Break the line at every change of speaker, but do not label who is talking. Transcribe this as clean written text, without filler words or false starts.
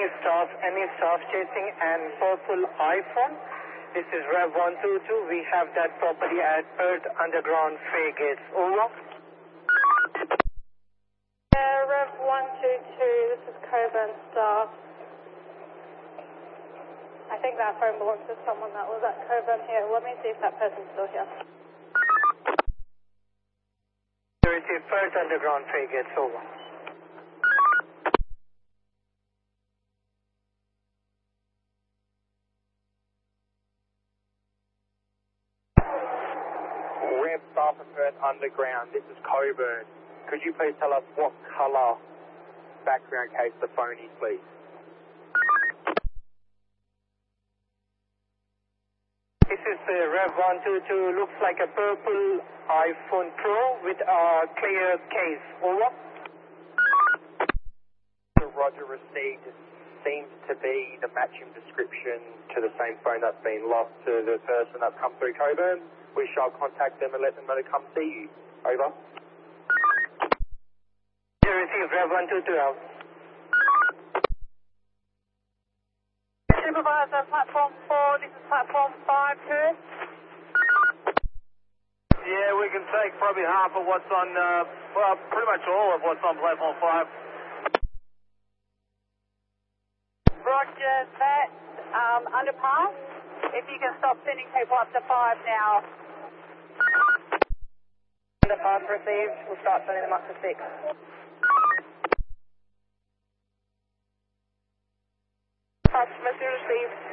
any staff chasing an purple iPhone. This is Rev 122. We have that property at Perth Underground Fragates. Over.
Rev 122, this is Coburn staff. I think that phone belongs to someone that was at Coburn here. Let me see if that person's still here.
Receive Perth Underground Fragates. Over.
Rev staff of Perth Underground, this is Coburn. Could you please tell us what colour background case the phone is, please?
This is Rev 122. Looks like a purple iPhone Pro with a clear case. Over.
Roger received seems to be the matching description to the same phone that's been lost to the person that's come through Coburn. We shall contact them and let them know to come see you. Over.
You receive Rev 122 out.
Supervisor, platform 4, this is platform 5, Perth.
Yeah, we can take probably half of what's on, well, pretty much all of what's on platform 5.
Roger that, underpass. If you can stop sending people up to 5 now. Underpass received, we'll start sending them up to 6. Pass message received.